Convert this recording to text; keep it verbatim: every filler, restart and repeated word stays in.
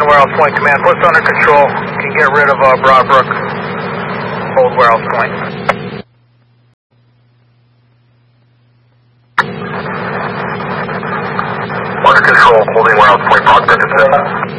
Warehouse Point Command. Put us under control. Can get rid of uh, Broadbrook. Hold Warehouse Point. Under control, holding Warehouse Point, Broadbrook at seven.